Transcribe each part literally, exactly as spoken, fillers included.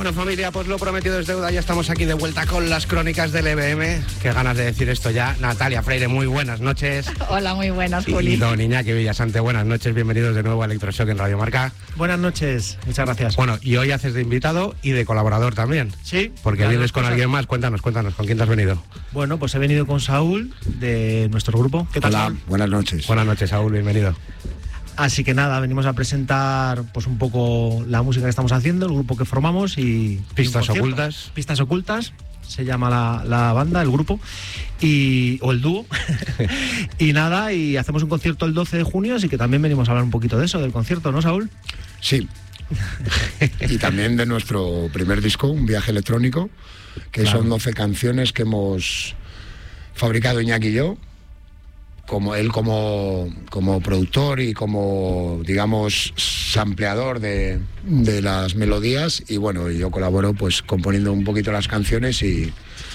Bueno, familia, pues lo prometido es deuda. Ya estamos aquí de vuelta con las crónicas del E B M. Qué ganas de decir esto ya. Natalia Freire, muy buenas noches. Hola, muy buenas, Juli. Y don Iñaki Villasante, buenas noches. Bienvenidos de nuevo a Electroshock en Radio Marca. Buenas noches, muchas gracias. Bueno, y hoy haces de invitado y de colaborador también. Sí. Porque claro, vienes con cosas. alguien más. Cuéntanos, cuéntanos, ¿con quién te has venido? Bueno, pues he venido con Saúl, de nuestro grupo. ¿Qué tal, Hola, Saúl? buenas noches. Buenas noches, Saúl, bienvenido. Así que nada, venimos a presentar pues un poco la música que estamos haciendo, el grupo que formamos y... Pistas y un concierto. ocultas. Pistas ocultas, se llama la, la banda, el grupo, y o el dúo. Y nada, y hacemos un concierto el doce de junio, así que también venimos a hablar un poquito de eso, del concierto, ¿no, Saúl? Sí. Y también de nuestro primer disco, Un viaje electrónico, que Claro. son doce canciones que hemos fabricado Iñaki y yo, como él como, como productor y como, digamos, sampleador de, de las melodías, y bueno, yo colaboro pues componiendo un poquito las canciones y,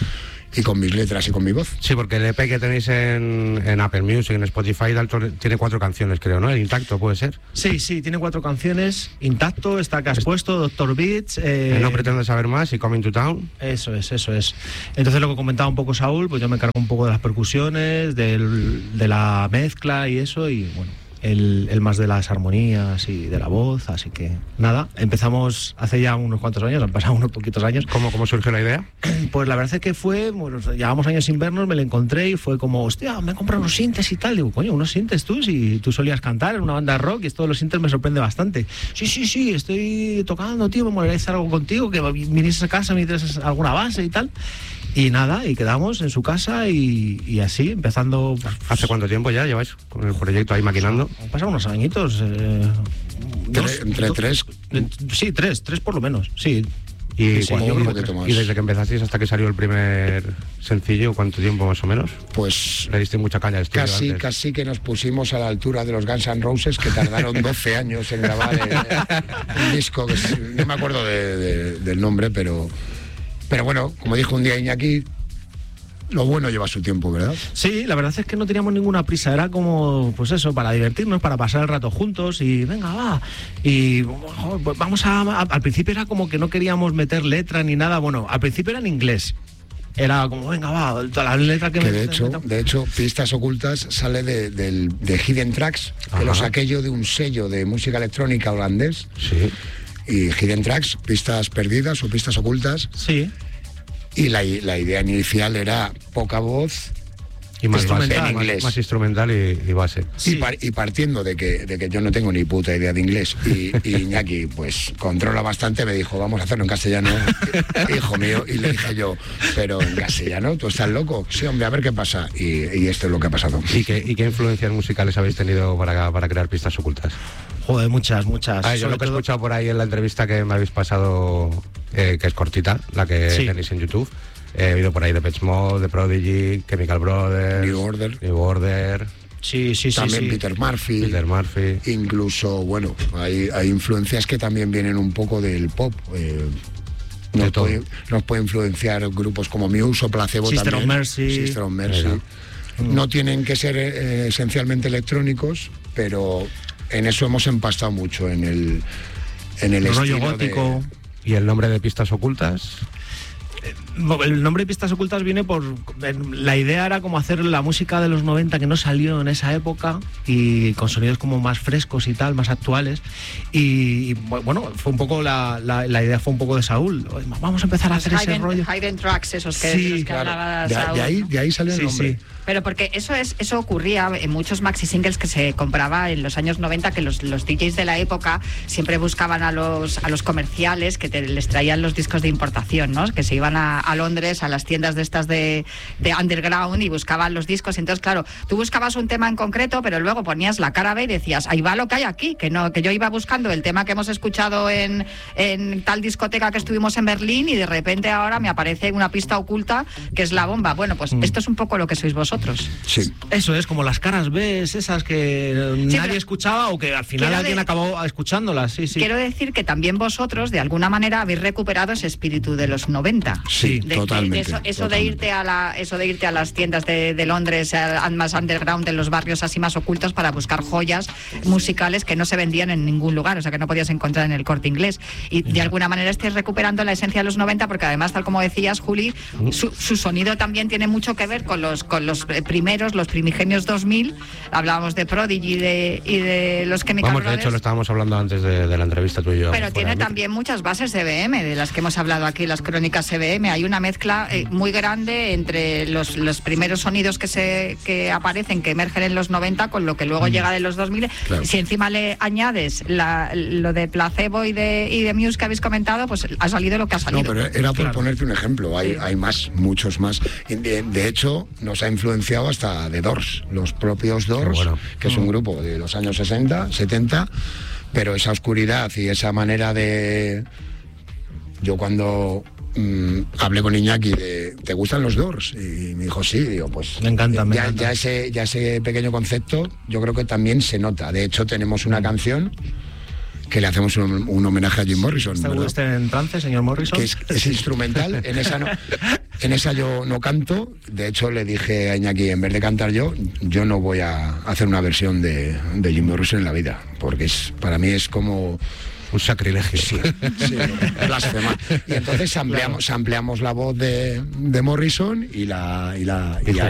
y con mis letras y con mi voz. Sí, porque el E P que tenéis en, en Apple Music, en Spotify, y tal, tiene cuatro canciones, creo, ¿no? El Intacto, ¿puede ser? Sí, sí, tiene cuatro canciones, Intacto, esta que has puesto, Doctor Beats... Eh... No pretendo saber más y Coming to Town. Eso es, eso es. Entonces lo que comentaba un poco Saúl, pues yo me encargo un poco de las percusiones, del, de la mezcla y eso, y bueno, él, él más de las armonías y de la voz, así que nada, empezamos hace ya unos cuantos años, han pasado unos poquitos años. ¿Cómo, cómo surgió la idea? Pues la verdad es que fue, bueno, llevamos años sin vernos, me lo encontré y fue como, hostia, me he comprado unos sintes y tal. Digo, coño, unos sintes tú, si tú solías cantar en una banda de rock y esto de los sintes me sorprende bastante. Sí, sí, sí, estoy tocando, tío, me molaría hacer algo contigo, que vinieses a casa, me dieras alguna base y tal. Y nada, y quedamos en su casa y, y así, empezando... Pues, ¿Hace cuánto tiempo ya lleváis con el proyecto ahí maquinando? Han pasado unos añitos. Eh, dos, Entre dos, tres. Sí, tres, tres por lo menos, sí. Y, Sí, cuando- yo creo un poquito más. y desde que empezasteis hasta que salió el primer sencillo, ¿cuánto tiempo más o menos? Pues Le diste mucha caña al estudio casi, antes. casi que nos pusimos a la altura de los Guns N' Roses, que tardaron doce años en grabar el, el disco, que es- no me acuerdo de- de- del nombre, pero, pero bueno, como dijo un día Iñaki, lo bueno lleva su tiempo, ¿verdad? Sí, la verdad es que no teníamos ninguna prisa, era como, pues eso, para divertirnos, para pasar el rato juntos y venga, va. Y jo, pues vamos a, a- Al principio era como que no queríamos meter letra ni nada, bueno, al principio era en inglés. Era como, venga, va, toda la letra que... Que me- de hecho, de hecho, Pistas Ocultas sale de, del- de Hidden Tracks, que Ajá. lo saqué yo de un sello de música electrónica holandés. Sí. Y Hidden Tracks, pistas perdidas o pistas ocultas. Sí, Y la, la idea inicial era poca voz Y más base, Instrumental. más, En inglés. más instrumental y, y base. Sí. y, par- y partiendo de que, de que yo no tengo ni puta idea de inglés y, y Iñaki pues controla bastante, me dijo, vamos a hacerlo en castellano, hijo mío. Y le dije yo, pero en castellano, ¿tú estás loco? Sí, hombre, a ver qué pasa. Y, y esto es lo que ha pasado. ¿Y qué, y qué influencias musicales habéis tenido para, para crear Pistas Ocultas? joder, muchas, muchas. Ah, yo Sobre lo que he todo- escuchado por ahí en la entrevista que me habéis pasado, eh, que es cortita, la que Sí. tenéis en YouTube, eh, he oído por ahí de Depeche Mode, de Prodigy, Chemical Brothers, New Order. New Order, Sí, sí, sí. También sí. Peter Murphy. Peter Murphy. Incluso, bueno, hay, hay influencias que también vienen un poco del pop. eh, De nos, todo. puede, nos puede influenciar grupos como Muse o Placebo Sister también. of Mercy. Sister of Mercy. Mira. No tienen que ser eh, esencialmente electrónicos, pero en eso hemos empastado mucho, en el, en el Rollo estilo gótico. de- ¿Y el nombre de Pistas Ocultas? El nombre de Pistas Ocultas viene por... La idea era como hacer la música de los noventa que no salió en esa época y con sonidos como más frescos y tal, más actuales. Y, y, bueno, fue un poco la, la, la idea fue un poco de Saúl. Vamos a empezar a hacer ese Hidden, rollo. hidden tracks, esos que, Sí, de los que Claro, hablaba de, Saúl, de ahí, ¿no? de ahí salió el Sí, nombre. sí. Pero porque eso es eso ocurría en muchos maxi singles que se compraba en los años noventa, que los, los D Js de la época siempre buscaban a los a los comerciales que te, les traían los discos de importación, ¿no? Que se iban a, a Londres, a las tiendas de estas de, de underground y buscaban los discos. Entonces, claro, tú buscabas un tema en concreto, pero luego ponías la cara B y decías, ahí va lo que hay aquí, que no, que yo iba buscando el tema que hemos escuchado en, en tal discoteca que estuvimos en Berlín y de repente ahora me aparece una pista oculta que es la bomba. Bueno, pues Mm. esto es un poco lo que sois vosotros. Sí. Eso es, como las caras B, esas que nadie pero- escuchaba o que al final Quiero alguien de- acabó escuchándolas. Sí, sí. Quiero decir que también vosotros, de alguna manera, habéis recuperado ese espíritu de los noventa. Sí, De- de- totalmente. de eso, eso de totalmente. irte a la, eso de irte a las tiendas de, de Londres, a- más underground, en los barrios así más ocultos, para buscar joyas musicales que no se vendían en ningún lugar, o sea que no podías encontrar en el Corte Inglés. Y de alguna manera estés recuperando la esencia de los noventa, porque además, tal como decías, Juli, su, su sonido también tiene mucho que ver con los con los eh, primeros, los primigenios dos mil. Hablábamos de Prodigy y de, y de los Chemical Vamos, de Brothers. hecho, lo estábamos hablando antes de, de la entrevista tú y yo. Pero fuera tiene del micro. también muchas bases de B M, de las que hemos hablado aquí, las crónicas E B M. Hay una mezcla eh, muy grande entre los, los primeros sonidos que se que aparecen, que emergen en los noventa, con lo que luego llega de los dos mil. Claro. Si encima le añades la, lo de Placebo y de, y de Muse que habéis comentado, pues ha salido lo que ha salido. No, pero era por ponerte un ejemplo, hay, hay más, muchos más. De, de hecho, nos ha influenciado hasta The Doors, los propios Doors, Qué bueno. que es un grupo de los años sesenta, setenta, pero esa oscuridad y esa manera de... Yo cuando mm, hablé con Iñaki de, ¿te gustan los Doors? Y me dijo, sí, digo, pues... Me encantan, me ya, encantan. ya ese, ya ese pequeño concepto, yo creo que también se nota. De hecho, tenemos una canción que le hacemos un, un homenaje a Jim Morrison, ¿Está ¿verdad? usted en trance, señor Morrison? Que es, es instrumental. En esa no, en esa yo no canto. De hecho, le dije a Iñaki, en vez de cantar yo, yo no voy a hacer una versión de, de Jim Morrison en la vida, porque es, para mí es como... Un sacrilegio. Sí, sí, blasfema. Y entonces ampliamos, ampliamos la voz de, de Morrison y la y la y Y a-